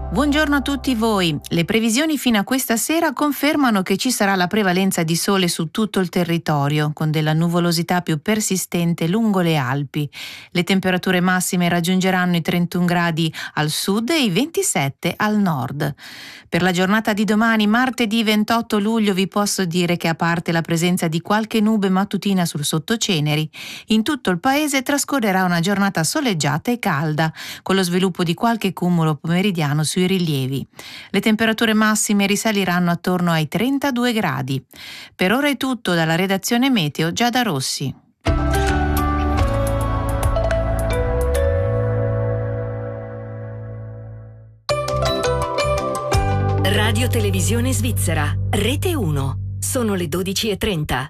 Buongiorno a tutti voi. Le previsioni fino a questa sera confermano che ci sarà la prevalenza di sole su tutto il territorio, con della nuvolosità più persistente lungo le Alpi. Le temperature massime raggiungeranno i 31 gradi al sud e i 27 al nord. Per la giornata di domani, martedì 28 luglio, vi posso dire che, a parte la presenza di qualche nube mattutina sul sottoceneri, in tutto il paese trascorrerà una giornata soleggiata e calda, con lo sviluppo di qualche cumulo pomeridiano sui rilievi. Le temperature massime risaliranno attorno ai 32 gradi. Per ora è tutto dalla redazione Meteo Giada Rossi. Radio Televisione Svizzera, Rete 1. Sono le 12:30.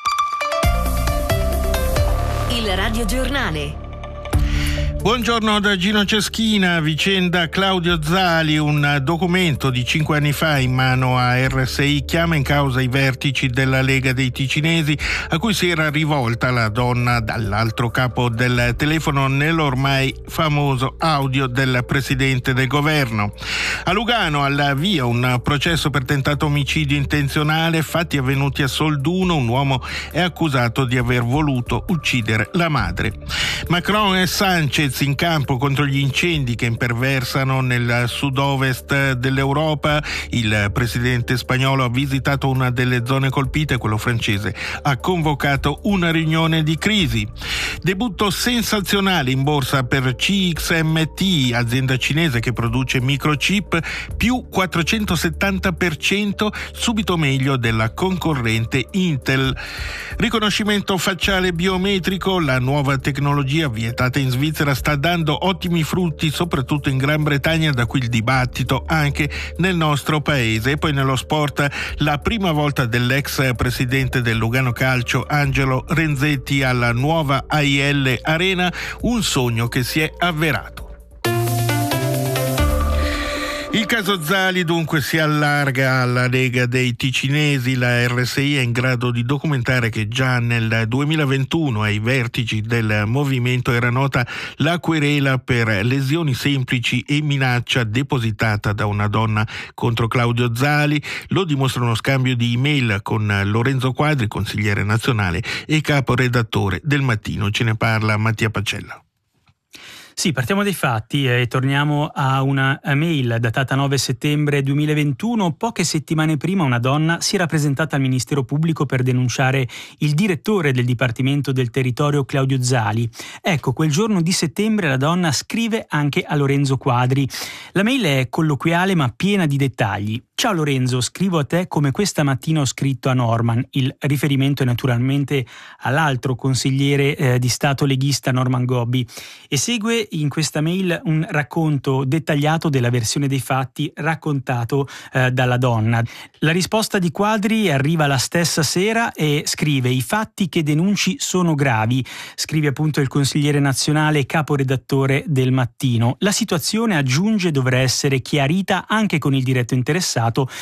Il Radio Giornale. Buongiorno da Gino Ceschina. Vicenda Claudio Zali. Un documento di 5 anni fa in mano a RSI chiama in causa i vertici della Lega dei Ticinesi, a cui si era rivolta la donna dall'altro capo del telefono nell'ormai famoso audio del presidente del governo. A Lugano al via un processo per tentato omicidio intenzionale, fatti avvenuti a Solduno. Un uomo è accusato di aver voluto uccidere la madre. Macron e Sanchez in campo contro gli incendi che imperversano nel sud-ovest dell'Europa. Il presidente spagnolo ha visitato una delle zone colpite, quello francese ha convocato una riunione di crisi. Debutto sensazionale in borsa per CXMT, azienda cinese che produce microchip, più 470%, subito meglio della concorrente Intel. Riconoscimento facciale biometrico, la nuova tecnologia vietata in Svizzera sta dando ottimi frutti, soprattutto in Gran Bretagna, da qui il dibattito anche nel nostro paese. E poi nello sport, la prima volta dell'ex presidente del Lugano Calcio Angelo Renzetti alla nuova AIL Arena, un sogno che si è avverato. Il caso Zali dunque si allarga alla Lega dei Ticinesi. La RSI è in grado di documentare che già nel 2021 ai vertici del movimento era nota la querela per lesioni semplici e minaccia depositata da una donna contro Claudio Zali. Lo dimostra uno scambio di email con Lorenzo Quadri, consigliere nazionale e caporedattore del Mattino. Ce ne parla Mattia Pacella. Sì, partiamo dai fatti e torniamo a una mail datata 9 settembre 2021. Poche settimane prima una donna si era presentata al Ministero Pubblico per denunciare il direttore del Dipartimento del Territorio Claudio Zali. Ecco, quel giorno di settembre la donna scrive anche a Lorenzo Quadri. La mail è colloquiale ma piena di dettagli. Ciao Lorenzo, scrivo a te come questa mattina ho scritto a Norman. Il riferimento è naturalmente all'altro consigliere di Stato leghista Norman Gobbi, e segue in questa mail un racconto dettagliato della versione dei fatti raccontato dalla donna. La risposta di Quadri arriva la stessa sera e scrive: i fatti che denunci sono gravi, scrive appunto il consigliere nazionale caporedattore del Mattino. La situazione, aggiunge, dovrà essere chiarita anche con il diretto interessato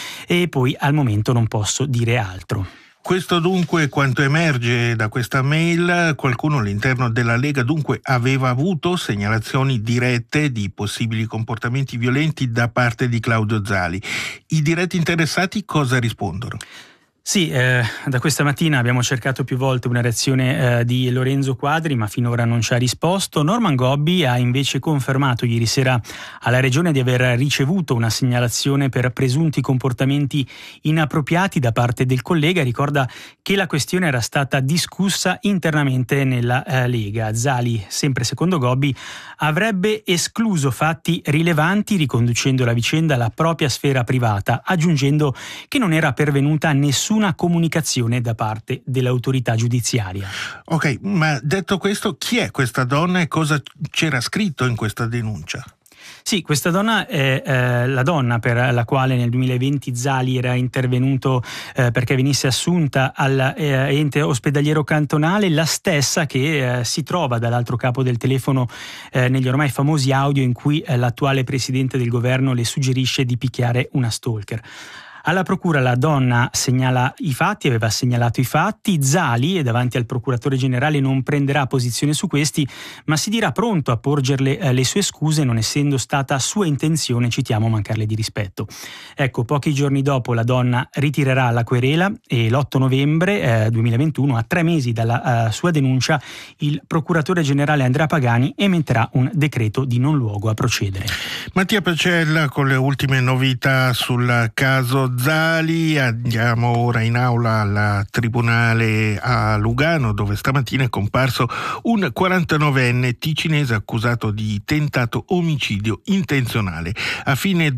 e poi al momento non posso dire altro. Questo dunque quanto emerge da questa mail. Qualcuno all'interno della Lega dunque aveva avuto segnalazioni dirette di possibili comportamenti violenti da parte di Claudio Zali. I diretti interessati cosa rispondono? Sì, da questa mattina abbiamo cercato più volte una reazione di Lorenzo Quadri, ma finora non ci ha risposto. Norman Gobbi ha invece confermato ieri sera alla Regione di aver ricevuto una segnalazione per presunti comportamenti inappropriati da parte del collega. Ricorda che la questione era stata discussa internamente nella Lega. Zali, sempre secondo Gobbi, avrebbe escluso fatti rilevanti riconducendo la vicenda alla propria sfera privata, aggiungendo che non era pervenuta nessuna comunicazione da parte dell'autorità giudiziaria. Ok, ma detto questo, chi è questa donna e cosa c'era scritto in questa denuncia? Sì, questa donna è la donna per la quale nel 2020 Zali era intervenuto perché venisse assunta all'ente ospedaliero cantonale, la stessa che si trova dall'altro capo del telefono negli ormai famosi audio in cui l'attuale presidente del governo le suggerisce di picchiare una stalker. Alla procura la donna aveva segnalato i fatti. Zali, e davanti al procuratore generale, non prenderà posizione su questi, ma si dirà pronto a porgerle le sue scuse, non essendo stata sua intenzione, citiamo, mancarle di rispetto. Ecco, pochi giorni dopo la donna ritirerà la querela e l'8 novembre 2021, a 3 mesi dalla sua denuncia, il procuratore generale Andrea Pagani emetterà un decreto di non luogo a procedere. Mattia Pacella con le ultime novità sul caso Zali. Andiamo ora in aula al Tribunale a Lugano, dove stamattina è comparso un 49enne ticinese accusato di tentato omicidio intenzionale. A fine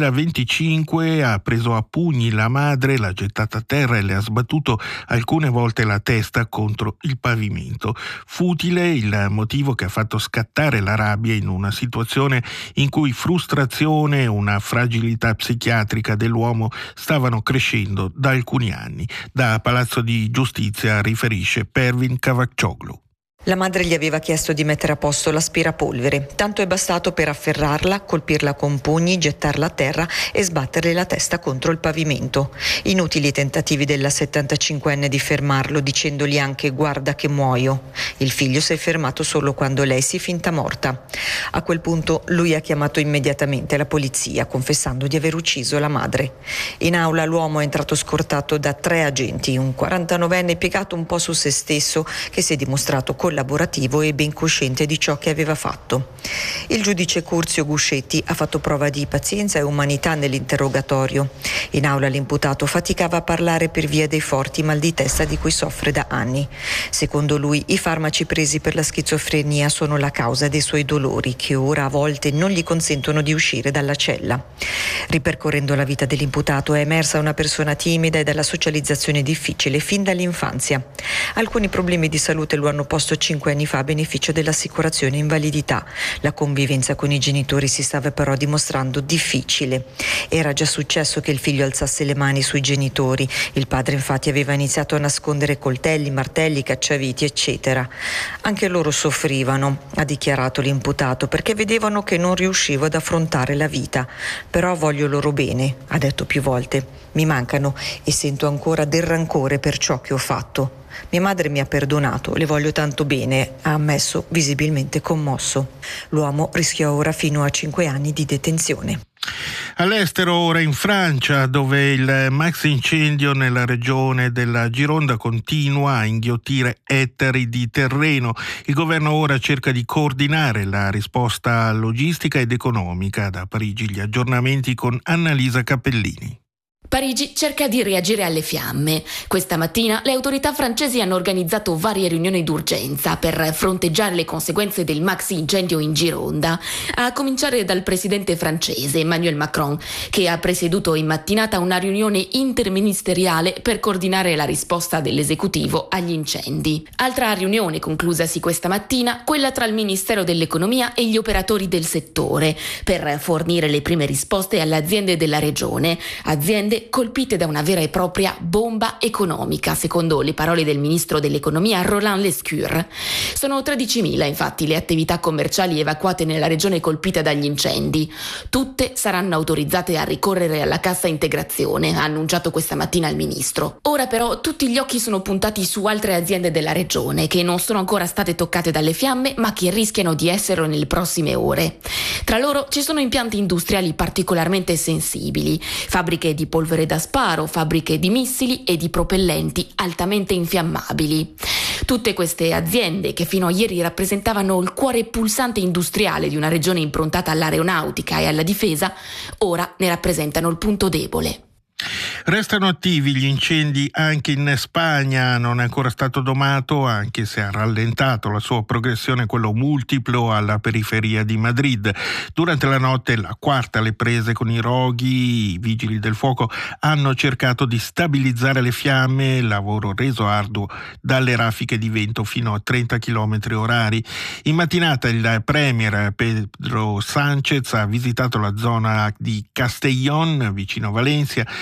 2025 ha preso a pugni la madre, l'ha gettata a terra e le ha sbattuto alcune volte la testa contro il pavimento. Futile il motivo che ha fatto scattare la rabbia in una situazione in cui frustrazione e una fragilità psichiatrica dell'uomo stavano crescendo da alcuni anni. Da Palazzo di Giustizia riferisce Pervin Cavaccioglu. La madre gli aveva chiesto di mettere a posto l'aspirapolvere, tanto è bastato per afferrarla, colpirla con pugni, gettarla a terra e sbatterle la testa contro il pavimento. Inutili i tentativi della 75enne di fermarlo, dicendogli anche «guarda che muoio». Il figlio si è fermato solo quando lei si è finta morta. A quel punto lui ha chiamato immediatamente la polizia, confessando di aver ucciso la madre. In aula l'uomo è entrato scortato da 3 agenti, un 49enne piegato un po' su se stesso, che si è dimostrato collaborativo e ben cosciente di ciò che aveva fatto. Il giudice Curzio Guscetti ha fatto prova di pazienza e umanità nell'interrogatorio. In aula l'imputato faticava a parlare per via dei forti mal di testa di cui soffre da anni. Secondo lui, i farmaci presi per la schizofrenia sono la causa dei suoi dolori, che ora a volte non gli consentono di uscire dalla cella. Ripercorrendo la vita dell'imputato è emersa una persona timida e dalla socializzazione difficile fin dall'infanzia. Alcuni problemi di salute lo hanno posto 5 anni fa a beneficio dell'assicurazione invalidità. La convivenza con i genitori si stava però dimostrando difficile. Era già successo che il figlio alzasse le mani sui genitori. Il padre infatti aveva iniziato a nascondere coltelli, martelli, cacciaviti, eccetera. Anche loro soffrivano, ha dichiarato l'imputato, perché vedevano che non riuscivo ad affrontare la vita. Però voglio loro bene, ha detto più volte. Mi mancano e sento ancora del rancore per ciò che ho fatto. Mia madre mi ha perdonato, le voglio tanto bene, ha ammesso, visibilmente commosso. L'uomo rischia ora fino a 5 anni di detenzione. All'estero, ora in Francia, dove il maxi incendio nella regione della Gironda continua a inghiottire ettari di terreno. Il governo ora cerca di coordinare la risposta logistica ed economica. Da Parigi gli aggiornamenti con Annalisa Cappellini. Parigi cerca di reagire alle fiamme. Questa mattina le autorità francesi hanno organizzato varie riunioni d'urgenza per fronteggiare le conseguenze del maxi incendio in Gironda, a cominciare dal presidente francese Emmanuel Macron, che ha presieduto in mattinata una riunione interministeriale per coordinare la risposta dell'esecutivo agli incendi. Altra riunione conclusasi questa mattina, quella tra il Ministero dell'Economia e gli operatori del settore, per fornire le prime risposte alle aziende della regione, aziende colpite da una vera e propria bomba economica, secondo le parole del ministro dell'economia Roland Lescure. Sono 13.000 infatti le attività commerciali evacuate nella regione colpita dagli incendi. Tutte saranno autorizzate a ricorrere alla cassa integrazione, ha annunciato questa mattina il ministro. Ora però tutti gli occhi sono puntati su altre aziende della regione che non sono ancora state toccate dalle fiamme, ma che rischiano di esserlo nelle prossime ore. Tra loro ci sono impianti industriali particolarmente sensibili, fabbriche di polvere da sparo, fabbriche di missili e di propellenti altamente infiammabili. Tutte queste aziende, che fino a ieri rappresentavano il cuore pulsante industriale di una regione improntata all'aeronautica e alla difesa, ora ne rappresentano il punto debole. Restano attivi gli incendi anche in Spagna. Non è ancora stato domato, anche se ha rallentato la sua progressione, quello multiplo alla periferia di Madrid. Durante la notte, la quarta alle prese con i roghi, i vigili del fuoco hanno cercato di stabilizzare le fiamme, lavoro reso arduo dalle raffiche di vento fino a 30 km orari. In mattinata il premier Pedro Sánchez ha visitato la zona di Castellón, vicino a Valencia, dove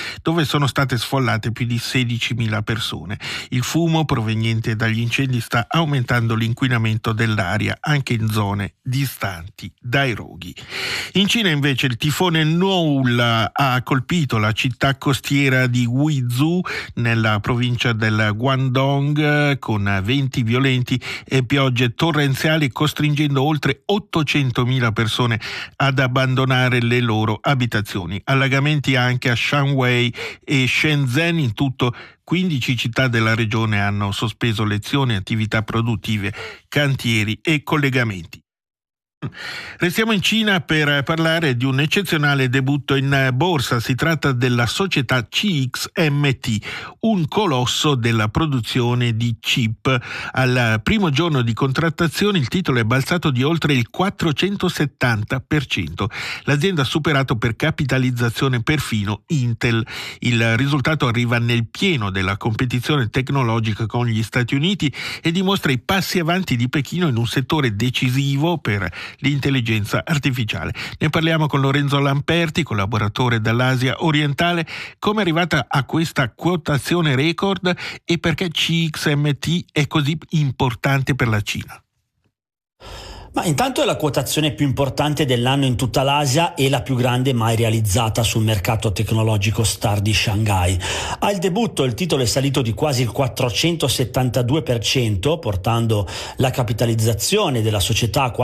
sono state sfollate più di 16.000 persone. Il fumo proveniente dagli incendi sta aumentando l'inquinamento dell'aria anche in zone distanti dai roghi. In Cina invece il tifone Noul ha colpito la città costiera di Guizhou nella provincia del Guangdong con venti violenti e piogge torrenziali costringendo oltre 800.000 persone ad abbandonare le loro abitazioni. Allagamenti anche a Shanghai e Shenzhen, in tutto 15 città della regione hanno sospeso lezioni, attività produttive, cantieri e collegamenti. Restiamo in Cina per parlare di un eccezionale debutto in borsa. Si tratta della società CXMT, un colosso della produzione di chip. Al primo giorno di contrattazione il titolo è balzato di oltre il 470%. L'azienda ha superato per capitalizzazione perfino Intel. Il risultato arriva nel pieno della competizione tecnologica con gli Stati Uniti e dimostra i passi avanti di Pechino in un settore decisivo per l'intelligenza artificiale. Ne parliamo con Lorenzo Lamperti, collaboratore dall'Asia orientale. Come è arrivata a questa quotazione record e perché CXMT è così importante per la Cina? Ma intanto è la quotazione più importante dell'anno in tutta l'Asia e la più grande mai realizzata sul mercato tecnologico star di Shanghai. Al debutto il titolo è salito di quasi il 472%, portando la capitalizzazione della società a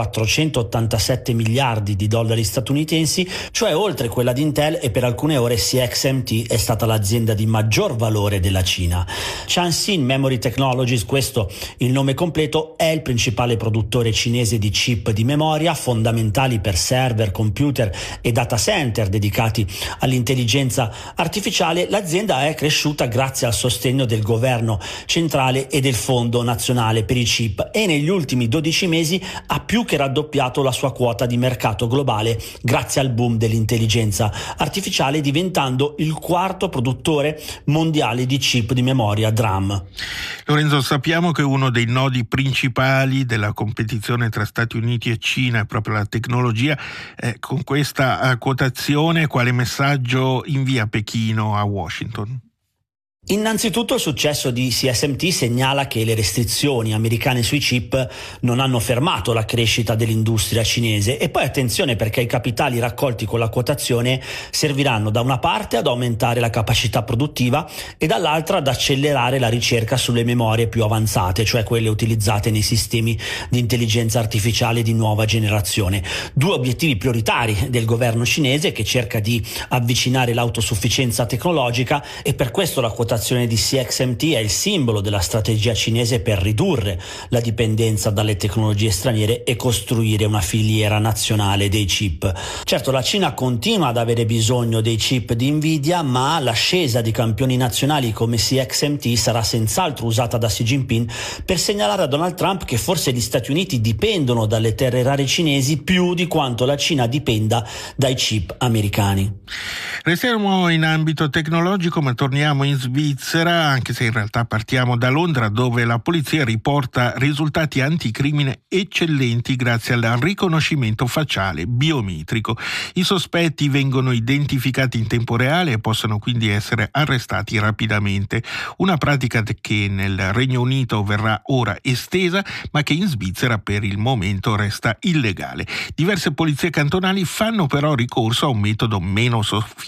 487 miliardi di dollari statunitensi, cioè oltre quella di Intel, e per alcune ore CXMT è stata l'azienda di maggior valore della Cina. Changxin Memory Technologies, questo il nome completo, è il principale produttore cinese di chip di memoria fondamentali per server, computer e data center dedicati all'intelligenza artificiale. L'azienda è cresciuta grazie al sostegno del governo centrale e del Fondo Nazionale per i Chip e negli ultimi 12 mesi ha più che raddoppiato la sua quota di mercato globale grazie al boom dell'intelligenza artificiale, diventando il quarto produttore mondiale di chip di memoria DRAM. Lorenzo, sappiamo che uno dei nodi principali della competizione tra Stati Uniti e Cina è proprio la tecnologia. Con questa quotazione quale messaggio invia Pechino a Washington? Innanzitutto il successo di CXMT segnala che le restrizioni americane sui chip non hanno fermato la crescita dell'industria cinese, e poi attenzione perché i capitali raccolti con la quotazione serviranno da una parte ad aumentare la capacità produttiva e dall'altra ad accelerare la ricerca sulle memorie più avanzate, cioè quelle utilizzate nei sistemi di intelligenza artificiale di nuova generazione. Due obiettivi prioritari del governo cinese, che cerca di avvicinare l'autosufficienza tecnologica, e per questo la quotazione di CXMT è il simbolo della strategia cinese per ridurre la dipendenza dalle tecnologie straniere e costruire una filiera nazionale dei chip. Certo, la Cina continua ad avere bisogno dei chip di Nvidia, ma l'ascesa di campioni nazionali come CXMT sarà senz'altro usata da Xi Jinping per segnalare a Donald Trump che forse gli Stati Uniti dipendono dalle terre rare cinesi più di quanto la Cina dipenda dai chip americani. Restiamo in ambito tecnologico, ma torniamo in Svizzera, anche se in realtà partiamo da Londra, dove la polizia riporta risultati anticrimine eccellenti grazie al riconoscimento facciale biometrico. I sospetti vengono identificati in tempo reale e possono quindi essere arrestati rapidamente. Una pratica che nel Regno Unito verrà ora estesa, ma che in Svizzera per il momento resta illegale. Diverse polizie cantonali fanno però ricorso a un metodo meno sofisticato,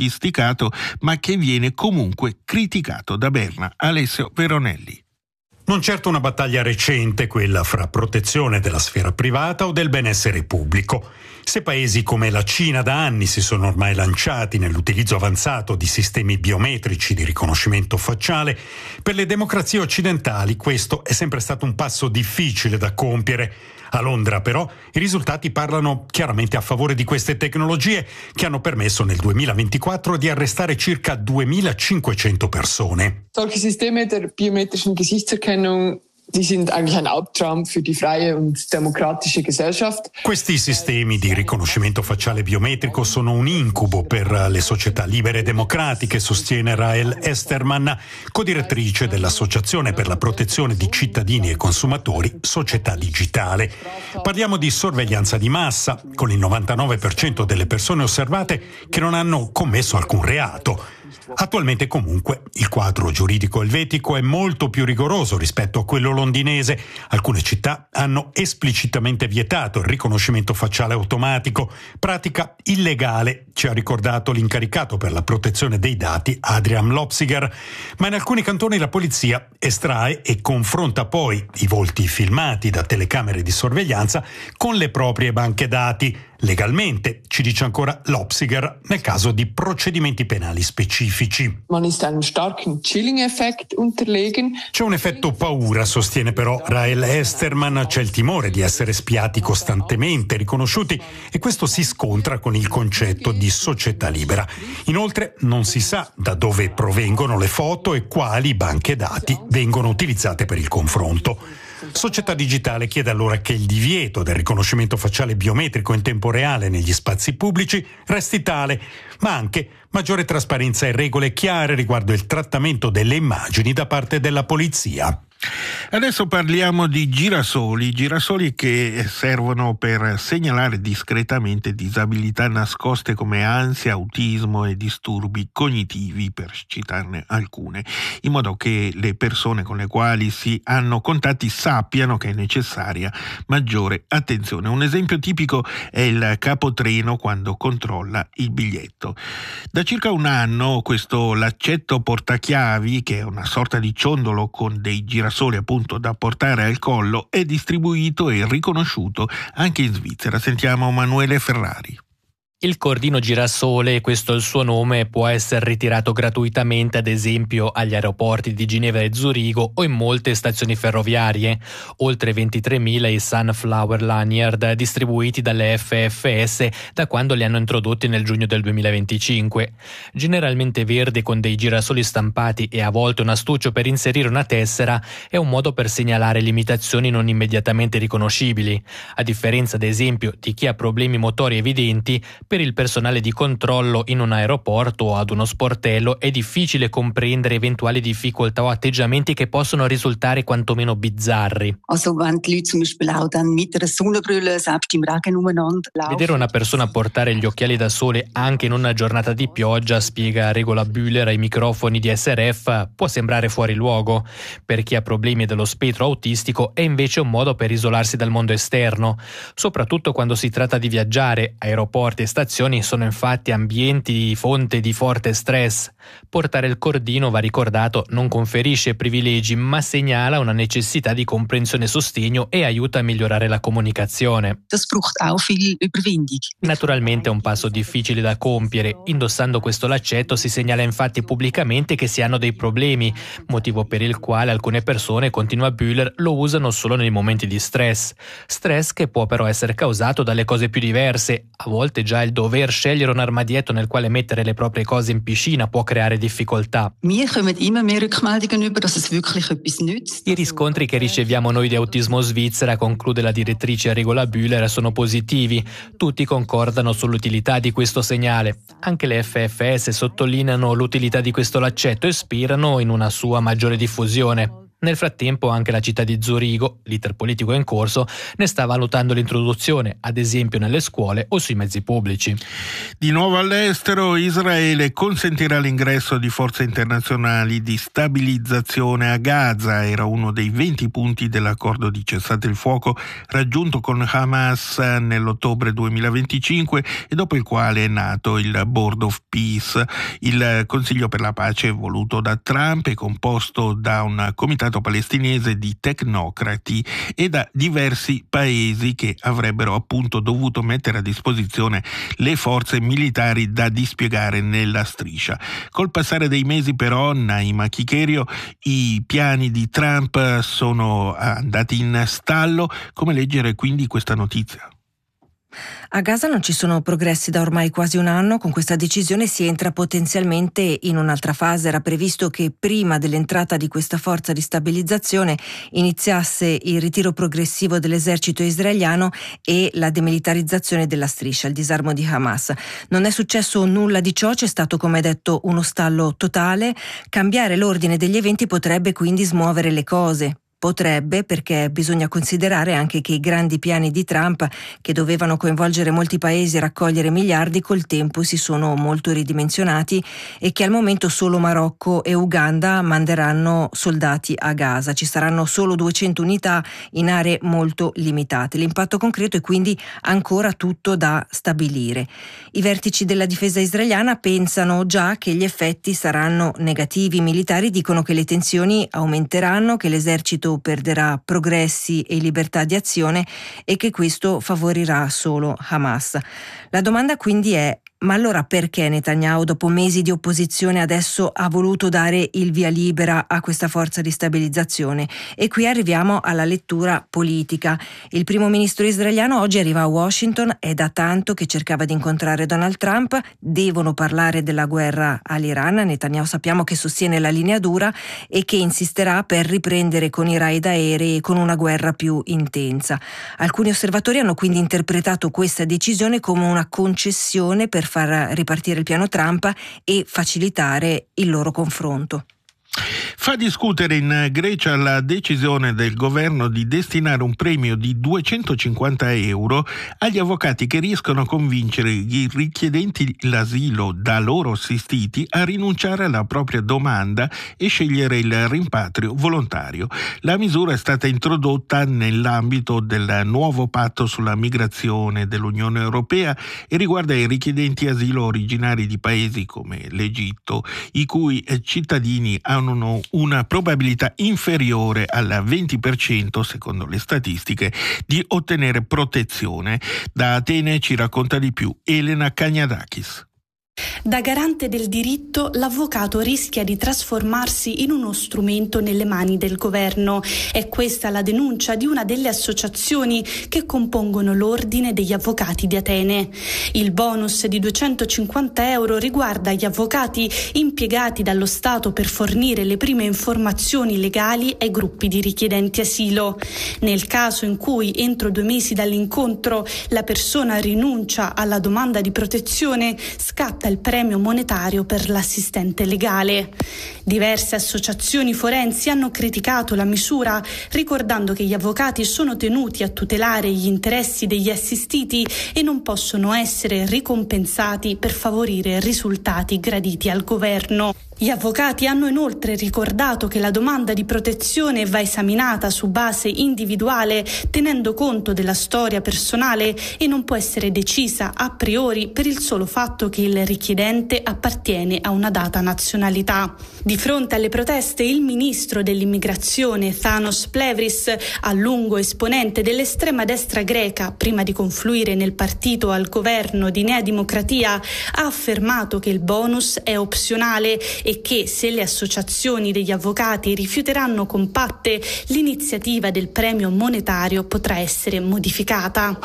ma che viene comunque criticato da Berna. Alessio Veronelli. Non certo una battaglia recente, quella fra protezione della sfera privata o del benessere pubblico. Se paesi come la Cina da anni si sono ormai lanciati nell'utilizzo avanzato di sistemi biometrici di riconoscimento facciale, per le democrazie occidentali questo è sempre stato un passo difficile da compiere. A Londra però i risultati parlano chiaramente a favore di queste tecnologie, che hanno permesso nel 2024 di arrestare circa 2500 persone. Solche Systeme der biometrischen Gesichtserkennung, die sind eigentlich ein Albtraum für die freie und demokratische Gesellschaft. Questi sistemi di riconoscimento facciale biometrico sono un incubo per le società libere e democratiche, sostiene Rael Esterman, codirettrice dell'Associazione per la protezione di cittadini e consumatori Società Digitale. Parliamo di sorveglianza di massa, con il 99% delle persone osservate che non hanno commesso alcun reato. Attualmente comunque il quadro giuridico elvetico è molto più rigoroso rispetto a quello londinese. Alcune città hanno esplicitamente vietato il riconoscimento facciale automatico, pratica illegale, ci ha ricordato l'incaricato per la protezione dei dati Adrian Lopsiger, ma in alcuni cantoni la polizia estrae e confronta poi i volti filmati da telecamere di sorveglianza con le proprie banche dati, legalmente, ci dice ancora Lopsiger, nel caso di procedimenti penali specifici. Man ist einem starken Chilling-Effekt unterlegen. C'è un effetto paura, sostiene però Rael Esterman, c'è il timore di essere spiati costantemente, riconosciuti, e questo si scontra con il concetto di società libera. Inoltre non si sa da dove provengono le foto e quali banche dati vengono utilizzate per il confronto. Società Digitale chiede allora che il divieto del riconoscimento facciale biometrico in tempo reale negli spazi pubblici resti tale, ma anche maggiore trasparenza e regole chiare riguardo il trattamento delle immagini da parte della polizia. Adesso parliamo di girasoli che servono per segnalare discretamente disabilità nascoste come ansia, autismo e disturbi cognitivi, per citarne alcune, in modo che le persone con le quali si hanno contatti sappiano che è necessaria maggiore attenzione. Un esempio tipico è il capotreno quando controlla il biglietto. Da circa un anno questo laccetto portachiavi, che è una sorta di ciondolo con dei girasoli appunto da portare al collo, è distribuito e riconosciuto anche in Svizzera. Sentiamo Manuele Ferrari. Il cordino girasole, questo è il suo nome, può essere ritirato gratuitamente ad esempio agli aeroporti di Ginevra e Zurigo o in molte stazioni ferroviarie. Oltre 23.000 i Sunflower Lanyard distribuiti dalle FFS da quando li hanno introdotti nel giugno del 2025. Generalmente verde con dei girasoli stampati e a volte un astuccio per inserire una tessera, è un modo per segnalare limitazioni non immediatamente riconoscibili. A differenza ad esempio di chi ha problemi motori evidenti, per il personale di controllo in un aeroporto o ad uno sportello è difficile comprendere eventuali difficoltà o atteggiamenti che possono risultare quantomeno bizzarri. Vedere una persona portare gli occhiali da sole anche in una giornata di pioggia, spiega Regola Bühler ai microfoni di SRF, può sembrare fuori luogo. Per chi ha problemi dello spettro autistico è invece un modo per isolarsi dal mondo esterno, soprattutto quando si tratta di viaggiare. Aeroporti e stazioni sono infatti ambienti fonte di forte stress. Portare il cordino, va ricordato, non conferisce privilegi, ma segnala una necessità di comprensione e sostegno e aiuta a migliorare la comunicazione. Naturalmente è un passo difficile da compiere. Indossando questo laccetto si segnala infatti pubblicamente che si hanno dei problemi, motivo per il quale alcune persone, continua Bühler, lo usano solo nei momenti di stress. Stress che può però essere causato dalle cose più diverse. A volte già il dover scegliere un armadietto nel quale mettere le proprie cose in piscina può creare difficoltà. I riscontri che riceviamo noi di Autismo Svizzera, conclude la direttrice Regola Bühler, sono positivi. Tutti concordano sull'utilità di questo segnale. Anche le FFS sottolineano l'utilità di questo laccetto e sperano in una sua maggiore diffusione. Nel frattempo anche la città di Zurigo, l'iter politico è in corso, ne sta valutando l'introduzione, ad esempio nelle scuole o sui mezzi pubblici. Di nuovo all'estero, Israele consentirà l'ingresso di forze internazionali di stabilizzazione a Gaza. Era uno dei 20 punti dell'accordo di cessate il fuoco raggiunto con Hamas nell'ottobre 2025 e dopo il quale è nato il Board of Peace, il Consiglio per la pace voluto da Trump e composto da un comitato palestinese di tecnocrati e da diversi paesi che avrebbero appunto dovuto mettere a disposizione le forze militari da dispiegare nella striscia. Col passare dei mesi però, Naima Chicherio, i piani di Trump sono andati in stallo. Come leggere quindi questa notizia? A Gaza non ci sono progressi da ormai quasi un anno. Con questa decisione si entra potenzialmente in un'altra fase. Era previsto che prima dell'entrata di questa forza di stabilizzazione iniziasse il ritiro progressivo dell'esercito israeliano e la demilitarizzazione della striscia, il disarmo di Hamas. Non è successo nulla di ciò, c'è stato, come detto, uno stallo totale. Cambiare l'ordine degli eventi potrebbe quindi smuovere le cose. potrebbe, perché bisogna considerare anche che i grandi piani di Trump, che dovevano coinvolgere molti paesi e raccogliere miliardi, col tempo si sono molto ridimensionati e che al momento solo Marocco e Uganda manderanno soldati a Gaza. Ci saranno solo 200 unità in aree molto limitate. L'impatto concreto è quindi ancora tutto da stabilire. I vertici della difesa israeliana pensano già che gli effetti saranno negativi. I militari dicono che le tensioni aumenteranno, che l'esercito perderà progressi e libertà di azione e che questo favorirà solo Hamas. La domanda quindi è: ma allora perché Netanyahu, dopo mesi di opposizione, adesso ha voluto dare il via libera a questa forza di stabilizzazione? E qui arriviamo alla lettura politica. Il primo ministro israeliano oggi arriva a Washington, è da tanto che cercava di incontrare Donald Trump, devono parlare della guerra all'Iran. Netanyahu sappiamo che sostiene la linea dura e che insisterà per riprendere con i raid aerei e con una guerra più intensa. Alcuni osservatori hanno quindi interpretato questa decisione come una concessione per far ripartire il piano Trump e facilitare il loro confronto. Fa discutere in Grecia la decisione del governo di destinare un premio di 250 euro agli avvocati che riescono a convincere i richiedenti l'asilo da loro assistiti a rinunciare alla propria domanda e scegliere il rimpatrio volontario. La misura è stata introdotta nell'ambito del nuovo patto sulla migrazione dell'Unione Europea e riguarda i richiedenti asilo originari di paesi come l'Egitto, i cui cittadini hanno una probabilità inferiore al 20%, secondo le statistiche, di ottenere protezione. Da Atene ci racconta di più Elena Kagnadakis. Da garante del diritto, l'avvocato rischia di trasformarsi in uno strumento nelle mani del governo. È questa la denuncia di una delle associazioni che compongono l'Ordine degli Avvocati di Atene. Il bonus di 250 euro riguarda gli avvocati impiegati dallo Stato per fornire le prime informazioni legali ai gruppi di richiedenti asilo. Nel caso in cui entro 2 mesi dall'incontro la persona rinuncia alla domanda di protezione, scatta il premio monetario per l'assistente legale. Diverse associazioni forensi hanno criticato la misura, ricordando che gli avvocati sono tenuti a tutelare gli interessi degli assistiti e non possono essere ricompensati per favorire risultati graditi al governo. Gli avvocati hanno inoltre ricordato che la domanda di protezione va esaminata su base individuale, tenendo conto della storia personale e non può essere decisa a priori per il solo fatto che il richiedente appartiene a una data nazionalità. Di fronte alle proteste, il ministro dell'immigrazione Thanos Plevris, a lungo esponente dell'estrema destra greca, prima di confluire nel partito al governo di Nea Dimokratia, ha affermato che il bonus è opzionale e che se le associazioni degli avvocati rifiuteranno compatte, l'iniziativa del premio monetario potrà essere modificata.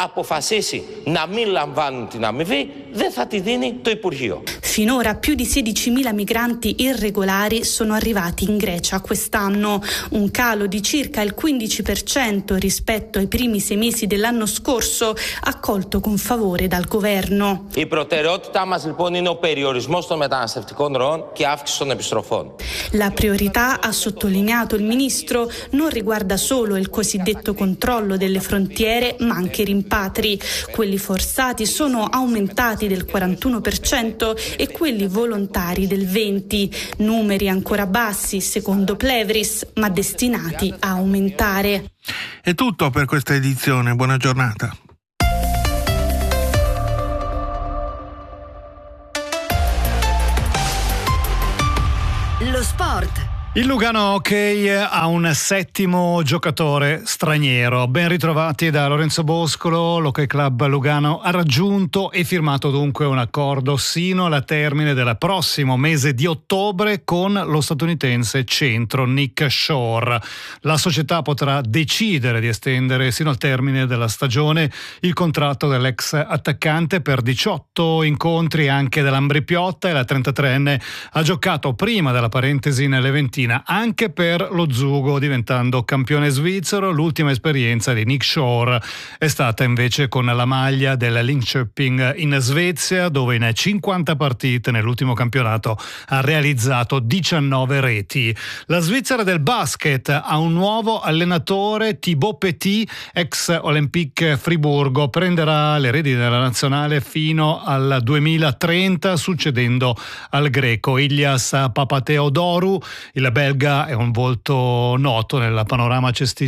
Finora più di 16.000 migranti irregolari sono arrivati in Grecia quest'anno, un calo di circa il 15% rispetto ai primi 6 mesi dell'anno scorso, accolto con favore dal governo. Η προτεραιότητά μας λοιπόν είναι ο περιορισμός των μεταναστευτικών ροών και αύξηση των επιστροφών. La priorità, ha sottolineato il ministro, non riguarda solo il cosiddetto controllo delle frontiere, ma anche i rimpatri. Quelli forzati sono aumentati del 41% e quelli volontari del 20%, numeri ancora bassi secondo Plevris, ma destinati a aumentare. È tutto per questa edizione, buona giornata. Lo sport. Il Lugano Hockey ha un 7° giocatore straniero. Ben ritrovati da Lorenzo Boscolo. L'Hockey Club Lugano ha raggiunto e firmato dunque un accordo sino alla termine del prossimo mese di ottobre con lo statunitense centro Nick Shore. La società potrà decidere di estendere sino al termine della stagione il contratto dell'ex attaccante per 18 incontri anche dell'Ambri Piotta, e la 33enne ha giocato prima della parentesi nelle 20 stamattina anche per lo Zugo, diventando campione svizzero. L'ultima esperienza di Nick Shore è stata invece con la maglia del Linköping in Svezia, dove in 50 partite nell'ultimo campionato ha realizzato 19 reti. La Svizzera del basket ha un nuovo allenatore, Thibaut Petit, ex Olympique Friburgo, prenderà le redini della nazionale fino al 2030, succedendo al greco Ilias Papatheodorou. Il belga è un volto noto nel panorama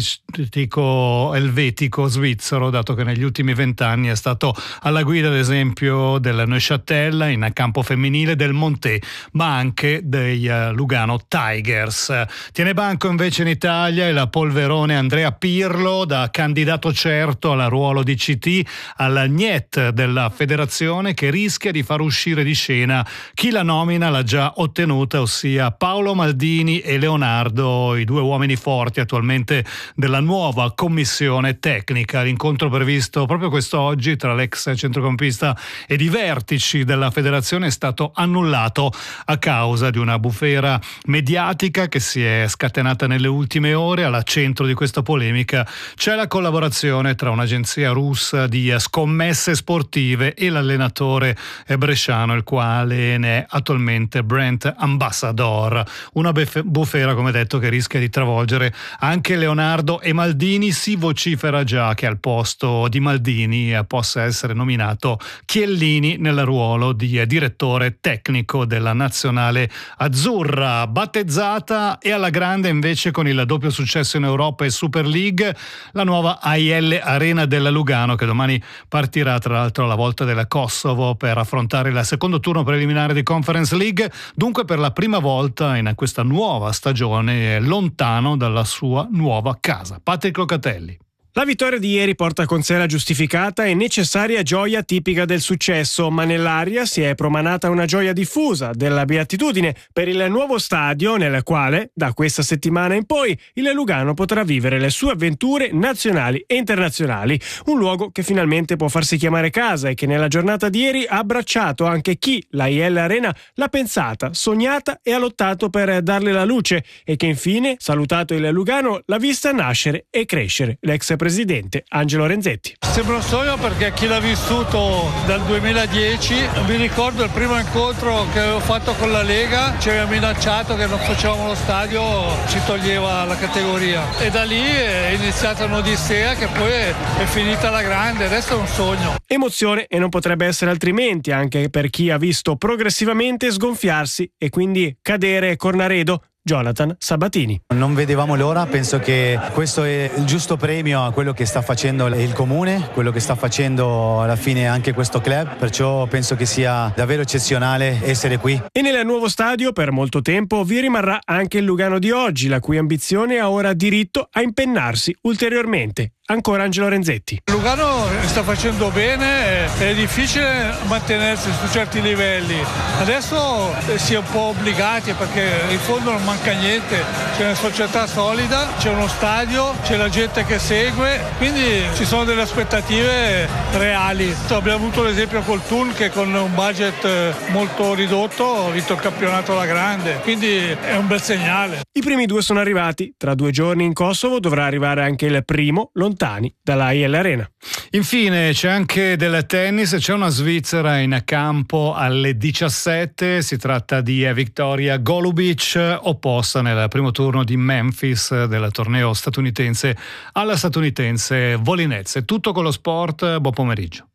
cestistico elvetico svizzero, dato che negli ultimi 20 anni è stato alla guida, ad esempio, del Neuchâtel in campo femminile, del Monté, ma anche dei Lugano Tigers. Tiene banco invece in Italia il polverone Andrea Pirlo, da candidato certo al ruolo di CT al Niet della federazione, che rischia di far uscire di scena chi la nomina l'ha già ottenuta, ossia Paolo Maldini e Leonardo, i due uomini forti attualmente della nuova commissione tecnica. L'incontro previsto proprio quest'oggi tra l'ex centrocampista ed i vertici della federazione è stato annullato a causa di una bufera mediatica che si è scatenata nelle ultime ore. Alla centro di questa polemica c'è la collaborazione tra un'agenzia russa di scommesse sportive e l'allenatore bresciano, il quale ne è attualmente brand ambassador. Una bufera, come detto, che rischia di travolgere anche Leonardo e Maldini. Si vocifera già che al posto di Maldini possa essere nominato Chiellini nel ruolo di direttore tecnico della nazionale azzurra, battezzata e alla grande invece con il doppio successo in Europa e Super League, la nuova AIL Arena della Lugano, che domani partirà tra l'altro alla volta del Kosovo per affrontare il secondo turno preliminare di Conference League, dunque per la prima volta in questa nuova stagione lontano dalla sua nuova casa. Patrick Locatelli. La vittoria di ieri porta con sé la giustificata e necessaria gioia tipica del successo, ma nell'aria si è promanata una gioia diffusa della beatitudine per il nuovo stadio nel quale, da questa settimana in poi, il Lugano potrà vivere le sue avventure nazionali e internazionali. Un luogo che finalmente può farsi chiamare casa e che nella giornata di ieri ha abbracciato anche chi la IL Arena l'ha pensata, sognata e ha lottato per darle la luce, e che infine, salutato il Lugano, l'ha vista nascere e crescere. L'ex presidente Angelo Renzetti. Sembra un sogno, perché chi l'ha vissuto dal 2010, mi ricordo il primo incontro che avevo fatto con la Lega, ci aveva minacciato che non facevamo lo stadio, ci toglieva la categoria, e da lì è iniziata un'odissea che poi è finita alla grande. Adesso è un sogno. Emozione, e non potrebbe essere altrimenti anche per chi ha visto progressivamente sgonfiarsi e quindi cadere Cornaredo, Jonathan Sabatini. Non vedevamo l'ora, penso che questo è il giusto premio a quello che sta facendo il comune, quello che sta facendo alla fine anche questo club, perciò penso che sia davvero eccezionale essere qui. E nel nuovo stadio per molto tempo vi rimarrà anche il Lugano di oggi, la cui ambizione ha ora diritto a impennarsi ulteriormente. Ancora Angelo Renzetti. Lugano sta facendo bene, è difficile mantenersi su certi livelli. Adesso si è un po' obbligati, perché in fondo non manca niente, c'è una società solida, c'è uno stadio, c'è la gente che segue, quindi ci sono delle aspettative reali. Abbiamo avuto l'esempio col Thun, che con un budget molto ridotto ha vinto il campionato alla grande, quindi è un bel segnale. I primi due sono arrivati, tra 2 giorni in Kosovo dovrà arrivare anche il primo, lontani dalla IL Arena. Infine c'è anche del tennis, c'è una svizzera in campo alle 17, si tratta di Victoria Golubic, opposta nel primo turno di Memphis del torneo statunitense alla statunitense Volinez. È tutto con lo sport, buon pomeriggio.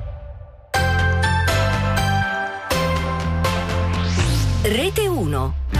Rete 1.